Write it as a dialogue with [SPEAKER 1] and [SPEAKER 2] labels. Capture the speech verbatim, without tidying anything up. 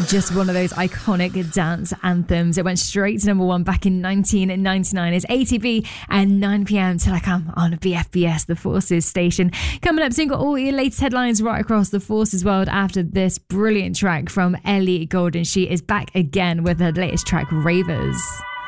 [SPEAKER 1] Just one of those iconic dance anthems. It went straight to number one back in nineteen ninety-nine as A T B and nine p.m. Till I Come on B F B S, the Forces station. Coming up soon, got all your latest headlines right across the Forces world after this brilliant track from Ellie Goulding. She is back again with her latest track, Ravers.